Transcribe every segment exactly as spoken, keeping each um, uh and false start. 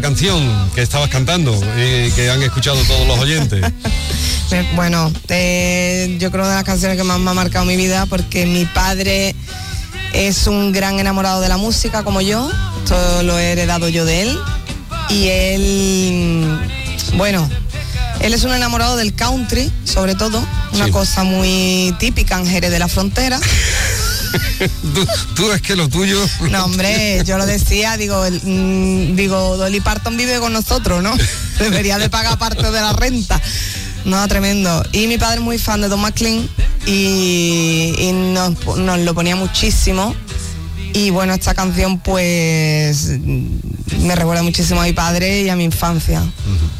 canción que estabas cantando y que han escuchado todos los oyentes. Bueno, eh, yo creo de las canciones que más me ha marcado mi vida, porque mi padre es un gran enamorado de la música como yo. Esto lo he heredado yo de él. Y él, bueno, él es un enamorado del country, sobre todo, una sí. cosa muy típica en Jerez de la Frontera. ¿Tú, tú es que lo tuyo... No, hombre, yo lo decía, digo, mmm, digo, Dolly Parton vive con nosotros, ¿no? Debería de pagar parte de la renta. No, tremendo. Y mi padre es muy fan de Don McLean y, y nos, nos lo ponía muchísimo. Y bueno, esta canción pues me recuerda muchísimo a mi padre y a mi infancia. Uh-huh.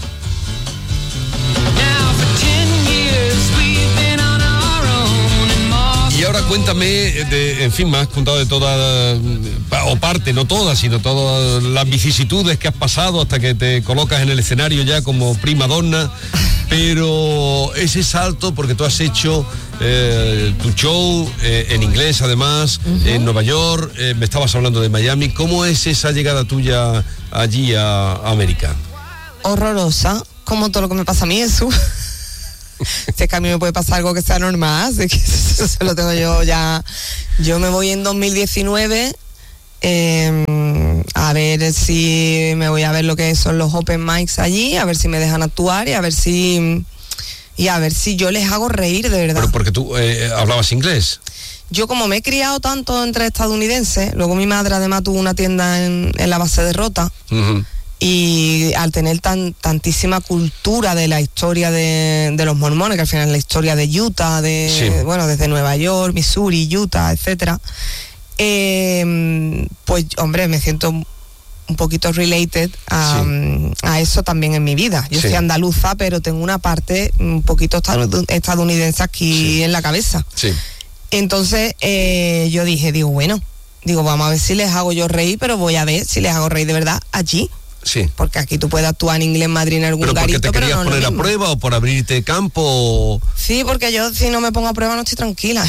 Y ahora cuéntame, de, en fin, me has contado de todas, o parte, no todas, sino todas las vicisitudes que has pasado hasta que te colocas en el escenario ya como prima donna, pero ese salto, porque tú has hecho eh, tu show eh, en inglés además, uh-huh. en Nueva York, eh, me estabas hablando de Miami, ¿cómo es esa llegada tuya allí a, a América? Horrorosa, como todo lo que me pasa a mí, eso. Si es que a mí me puede pasar algo que sea normal, si es que eso se lo tengo yo ya. Yo me voy en dos mil diecinueve eh, a ver si me voy a ver lo que son los open mics allí, a ver si me dejan actuar y a ver si y a ver si yo les hago reír de verdad. Pero porque tú eh, hablabas inglés. Yo como me he criado tanto entre estadounidenses, luego mi madre además tuvo una tienda en, en la base de Rota. Uh-huh. Y al tener tan, tantísima cultura de la historia de, de los mormones, que al final es la historia de Utah, de sí. bueno, desde Nueva York, Missouri, Utah, etcétera, eh, pues hombre, me siento un poquito related a, sí. a eso también en mi vida. Yo sí. soy andaluza, pero tengo una parte un poquito estadounidense aquí sí. en la cabeza. Sí. Entonces eh, yo dije, digo, bueno, digo, vamos a ver si les hago yo reír, pero voy a ver si les hago reír de verdad allí. Sí. Porque aquí tú puedes actuar en inglés, Madrid, en algún ¿Pero garito, porque te querías pero no poner a prueba o por abrirte campo? O... Sí, porque yo si no me pongo a prueba no estoy tranquila.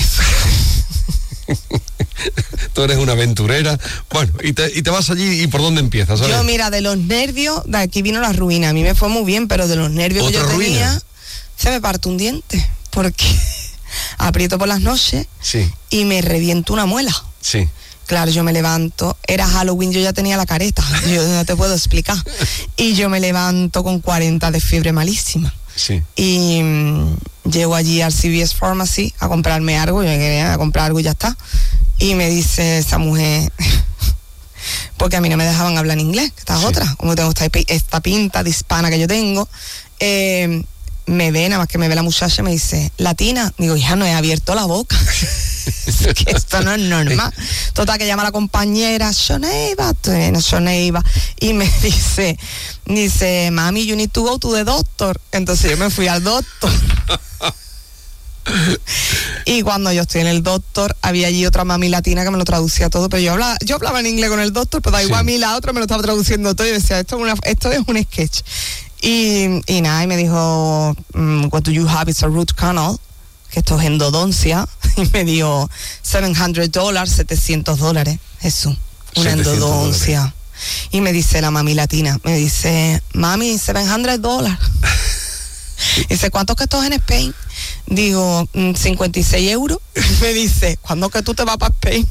Tú eres una aventurera. Bueno, y te, y te vas allí, ¿y por dónde empiezas? ¿Sabes? Yo, mira, de los nervios, de aquí vino la ruina. A mí me fue muy bien, pero de los nervios que yo ruina? tenía, se me parte un diente. Porque aprieto por las noches sí. y me reviento una muela. Sí. Claro, yo me levanto, era Halloween, yo ya tenía la careta, yo no te puedo explicar. Y yo me levanto con cuarenta de fiebre malísima. Sí. Y mmm, llego allí al C V S Pharmacy a comprarme algo, yo quería comprar algo y ya está. Y me dice esa mujer, porque a mí no me dejaban hablar en inglés, que esta es sí. otra, como tengo esta, esta pinta de hispana que yo tengo, eh, me ve, nada más que me ve la muchacha y me dice, latina, digo, hija, no he abierto la boca. Es que esto no es normal. Total, que llama a la compañera, Shoneiva, Shoneiva, y me dice, dice, mami, you need to go to the doctor. Entonces yo me fui al doctor. Y cuando yo estoy en el doctor, había allí otra mami latina que me lo traducía todo, pero yo hablaba, yo hablaba en inglés con el doctor, pero da igual sí. a mí la otra me lo estaba traduciendo todo y decía, esto es, una, esto es un sketch. Y, y nada, y me dijo, what do you have? It's a root canal, que esto es endodoncia. Y me dio setecientos dólares, setecientos dólares, Jesús, una endodoncia. Dólares. Y me dice la mami latina, me dice, mami, setecientos dólares. Dice, ¿cuánto que esto es en Spain? Digo, cincuenta y seis euros. Y me dice, ¿cuándo que tú te vas para Spain?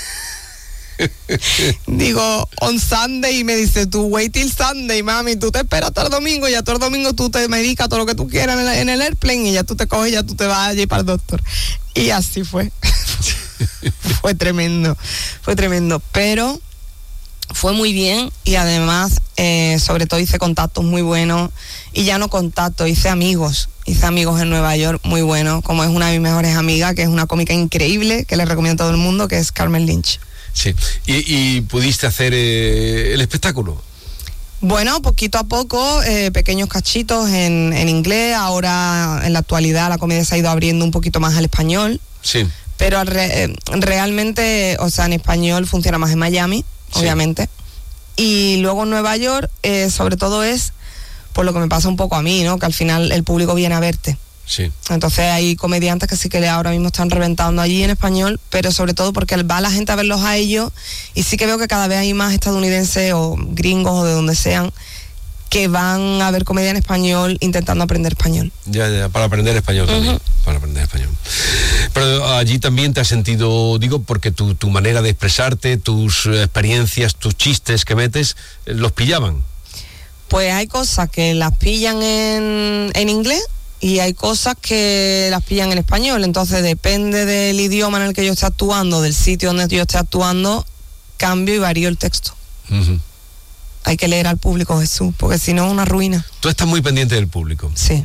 Digo, on Sunday. Y me dice, tú wait till Sunday, mami, tú te esperas hasta el domingo y ya todo el domingo tú te medicas todo lo que tú quieras en el, en el airplane y ya tú te coges y ya tú te vas allí para el doctor. Y así fue. Fue tremendo, fue tremendo, pero fue muy bien y además eh, sobre todo hice contactos muy buenos y ya no contactos, hice amigos, hice amigos en Nueva York muy buenos, como es una de mis mejores amigas, que es una cómica increíble, que le recomiendo a todo el mundo, que es Carmen Lynch. Sí, y, y pudiste hacer eh, el espectáculo. Bueno, poquito a poco, eh, pequeños cachitos en, en inglés, ahora en la actualidad la comedia se ha ido abriendo un poquito más al español. Sí. Pero re, eh, realmente, o sea, en español funciona más en Miami, sí. obviamente. Y luego en Nueva York, eh, sobre todo es por lo que me pasa un poco a mí, ¿no? Que al final el público viene a verte. Sí. Entonces hay comediantes que sí que ahora mismo están reventando allí en español, pero sobre todo porque va la gente a verlos a ellos, y sí que veo que cada vez hay más estadounidenses o gringos o de donde sean que van a ver comedia en español intentando aprender español. Ya, ya, para aprender español también, uh-huh. para aprender español. Pero allí también te has sentido, digo, porque tu, tu manera de expresarte, tus experiencias, tus chistes que metes, los pillaban. Pues hay cosas que las pillan en, en inglés y hay cosas que las pillan en español, entonces depende del idioma en el que yo esté actuando, del sitio donde yo esté actuando, cambio y varío el texto. Uh-huh. Hay que leer al público, Jesús, porque si no es una ruina. Tú estás muy pendiente del público. Sí.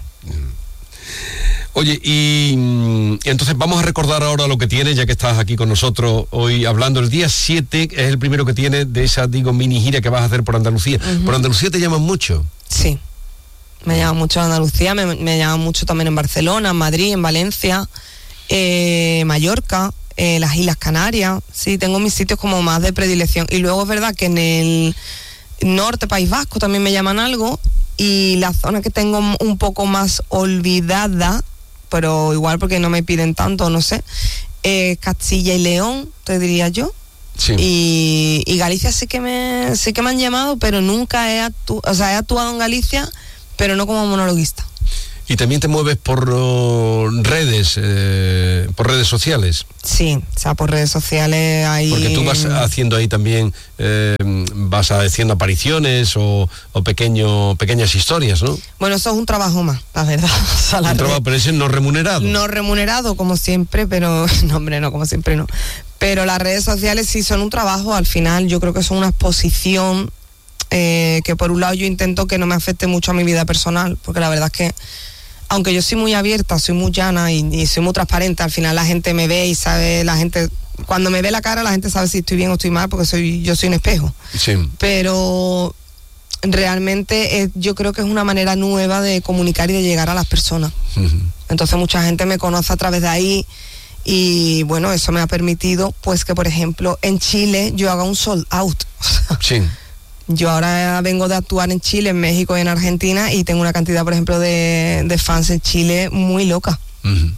Oye, y, y entonces vamos a recordar ahora lo que tienes, ya que estás aquí con nosotros hoy hablando. El día siete es el primero que tienes de esa, digo, mini gira que vas a hacer por Andalucía. Uh-huh. ¿Por Andalucía te llaman mucho? Sí, me llaman mucho en Andalucía, me, me llaman mucho también en Barcelona, en Madrid, en Valencia, eh, Mallorca, eh, las Islas Canarias. Sí, tengo mis sitios como más de predilección. Y luego es verdad que en el norte, País Vasco, también me llaman algo, y la zona que tengo un poco más olvidada, pero igual porque no me piden tanto, no sé, eh, Castilla y León, te diría yo. Sí. Y, y Galicia sí que me sí que me han llamado, pero nunca he actuado, o sea, he actuado en Galicia, pero no como monologuista. ¿Y también te mueves por uh, redes, eh, por redes sociales? Sí, o sea, por redes sociales ahí... Porque tú vas haciendo ahí también, eh, vas haciendo apariciones o, o pequeño, pequeñas historias, ¿no? Bueno, eso es un trabajo más, la verdad. O sea, la un trabajo, pero ese no remunerado. No remunerado, como siempre, pero... No, hombre, no, como siempre no. Pero las redes sociales sí son un trabajo, al final yo creo que son una exposición eh, que por un lado yo intento que no me afecte mucho a mi vida personal, porque la verdad es que aunque yo soy muy abierta, soy muy llana y, y soy muy transparente, al final la gente me ve y sabe, la gente, cuando me ve la cara, la gente sabe si estoy bien o estoy mal, porque soy yo soy un espejo. Sí. Pero realmente eh, yo creo que es una manera nueva de comunicar y de llegar a las personas. Uh-huh. Entonces mucha gente me conoce a través de ahí y bueno, eso me ha permitido pues que, por ejemplo, en Chile yo haga un sold out. Sí. Yo ahora vengo de actuar en Chile, en México y en Argentina, y tengo una cantidad, por ejemplo, de, de fans en Chile muy loca. Uh-huh.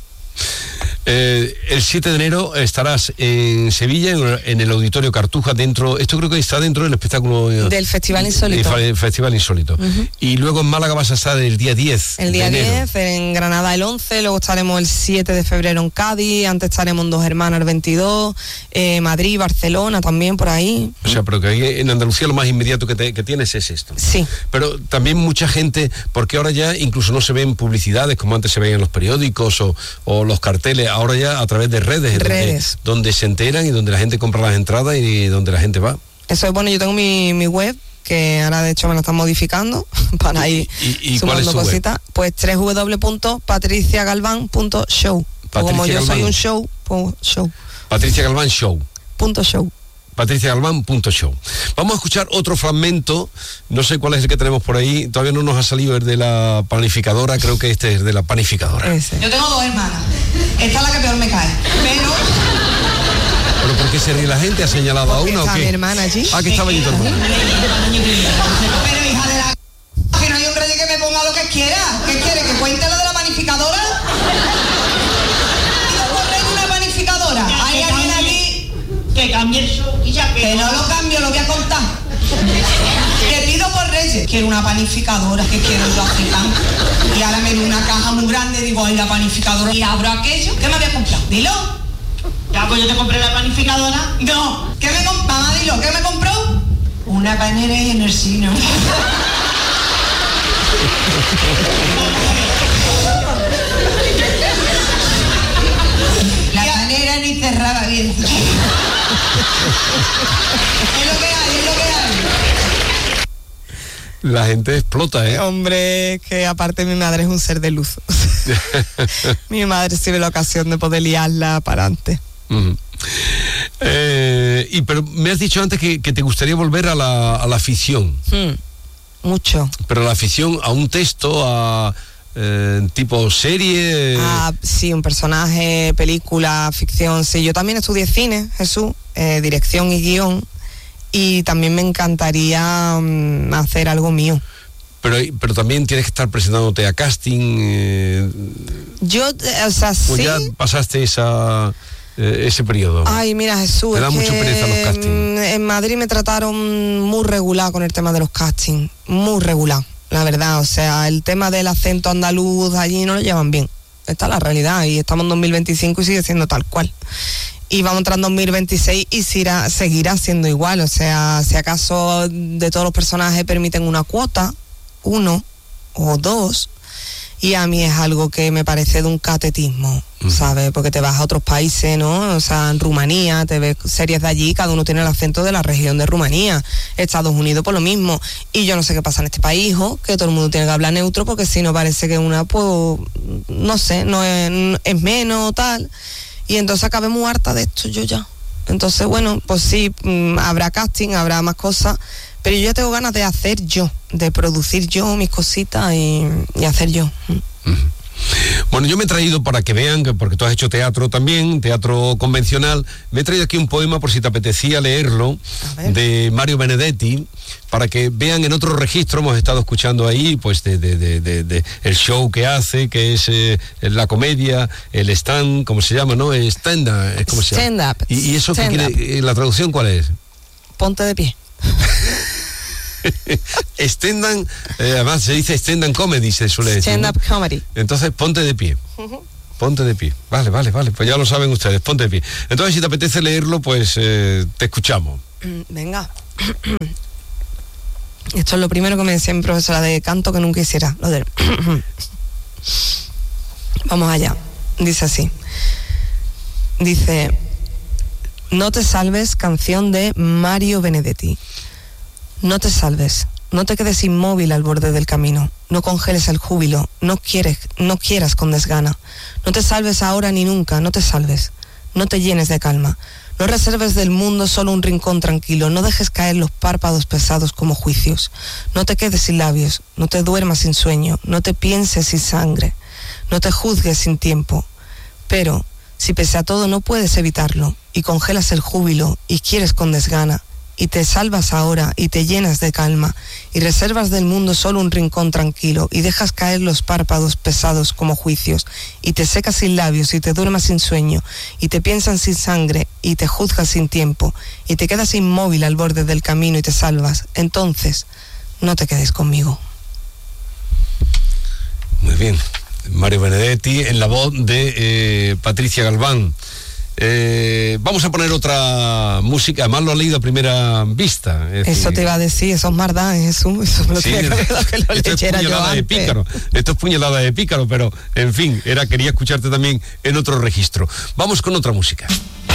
Eh, el siete de enero estarás en Sevilla, en, en el Auditorio Cartuja, dentro, esto creo que está dentro del espectáculo... Del Festival Insólito. El Festival Insólito. Uh-huh. Y luego en Málaga vas a estar el día diez. El día diez, en Granada el once, luego estaremos el siete de febrero en Cádiz, antes estaremos en Dos Hermanas el veintidós, eh, Madrid, Barcelona también por ahí. O sea, pero que ahí en Andalucía lo más inmediato que, te, que tienes es esto. Sí. Pero también mucha gente, porque ahora ya incluso no se ven publicidades como antes se veían en los periódicos o, o los carteles, ahora ya a través de redes, redes. Donde, donde se enteran y donde la gente compra las entradas y donde la gente va. Eso es bueno, yo tengo mi, mi web, que ahora de hecho me la están modificando para ir ¿Y, y, y sumando cositas. Pues doble u doble u doble u punto patricia galván punto show. Como yo soy un show, pues show. Patricia Galván Show. Punto show. patricia galván punto show. Vamos a escuchar otro fragmento, no sé cuál es el que tenemos por ahí, todavía no nos ha salido el de la panificadora, creo que este es de la panificadora. Ese. Yo tengo dos hermanas, esta es la que peor me cae, pero... ¿Pero por qué se ríe la gente? ¿Ha señalado a una o qué? Mi hermana allí. Ah, que estaba allí tu hermana. Pero hija de la... que no hay hombre de que me ponga lo que quiera. ¿Qué quiere? ¿Que cuente lo de la panificadora? ¿Una panificadora? ¿Hay alguien aquí? Que cambie el show y ya que... Que no lo cambio, lo voy a contar. Que pido por Reyes. Quiero una panificadora, que quiero yo hacer tanto. Y ahora me dio una caja muy grande, digo, ay, la panificadora. Y abro aquello. ¿Qué me había comprado? Dilo. Ya, pues yo te compré la panificadora. No. ¿Qué me compró? Mamá, dilo. ¿Qué me compró? Una panera y en el cine. La panera ni cerraba bien. Es lo que hay, es lo que hay. La gente explota, ¿eh? Hombre, que aparte mi madre es un ser de luz. Mi madre sí ve la ocasión de poder liarla para adelante. Uh-huh. eh, y pero me has dicho antes que, que te gustaría volver a la, a la ficción. Hmm, mucho. Pero la ficción a un texto, a eh, tipo serie. Ah, sí, un personaje, película, ficción. Sí, yo también estudié cine, Jesús, eh, dirección y guión. Y también me encantaría um, hacer algo mío. pero, pero también tienes que estar presentándote a casting. Eh, Yo, o sea, pues sí. ya pasaste esa... Eh, ese periodo. Ay, mira, Jesús, me da es mucha que pereza los castings. En Madrid me trataron muy regular con el tema de los castings, muy regular, la verdad. O sea, el tema del acento andaluz allí no lo llevan bien. Esta es la realidad y estamos en dos mil veinticinco y sigue siendo tal cual. Y vamos a entrar en dos mil veintiséis y seguirá, seguirá siendo igual. O sea, si acaso de todos los personajes permiten una cuota, uno o dos, y a mí es algo que me parece de un catetismo, ¿sabes? Porque te vas a otros países, ¿no? O sea, en Rumanía, te ves series de allí, cada uno tiene el acento de la región de Rumanía. Estados Unidos por lo mismo. Y yo no sé qué pasa en este país, hijo, que todo el mundo tiene que hablar neutro, porque si no parece que una, pues, no sé, no es, es menos o tal. Y entonces acabé muy harta de esto yo ya. Entonces, bueno, pues sí, mmm, habrá casting, habrá más cosas, pero yo ya tengo ganas de hacer yo, de producir yo mis cositas y, y hacer yo. Uh-huh. Bueno, yo me he traído para que vean, que porque tú has hecho teatro también, teatro convencional, me he traído aquí un poema por si te apetecía leerlo, de Mario Benedetti, para que vean en otro registro. Hemos estado escuchando ahí, pues, de, de, de, de, de el show que hace, que es eh, la comedia, el stand, ¿cómo se llama, no? Stand-up, ¿cómo se llama? Stand-up. ¿Y, y eso qué Stand quiere, la traducción cuál es? Ponte de pie. Stand-up, eh, además se dice stand-up comedy, se suele decir. Stand-up ¿no? comedy. Entonces, ponte de pie. Uh-huh. Ponte de pie. Vale, vale, vale. Pues ya lo saben ustedes, ponte de pie. Entonces, si te apetece leerlo, pues eh, te escuchamos. Venga. Esto es lo primero que me decía mi profesora de canto que nunca hiciera. Lo de... Vamos allá. Dice así. Dice: No te salves, canción de Mario Benedetti. No te salves, no te quedes inmóvil al borde del camino, no congeles el júbilo, no quieres, no quieras con desgana, no te salves ahora ni nunca, no te salves, no te llenes de calma, no reserves del mundo solo un rincón tranquilo, no dejes caer los párpados pesados como juicios, no te quedes sin labios, no te duermas sin sueño, no te pienses sin sangre, no te juzgues sin tiempo, pero si pese a todo no puedes evitarlo y congelas el júbilo y quieres con desgana, y te salvas ahora y te llenas de calma y reservas del mundo solo un rincón tranquilo y dejas caer los párpados pesados como juicios y te secas sin labios y te duermas sin sueño y te piensas sin sangre y te juzgas sin tiempo y te quedas inmóvil al borde del camino y te salvas, entonces no te quedes conmigo. Muy bien. Mario Benedetti en la voz de eh, Patricia Galván. Eh, vamos a poner otra música, además lo has leído a primera vista. Eso decir, te iba a decir, eso es mardá, Jesús, eso me lo sí, tenía que haber que lo esto leyera es yo puñalada de antes. pícaro, esto es puñalada de pícaro, pero en fin, era quería escucharte también en otro registro. Vamos con otra música.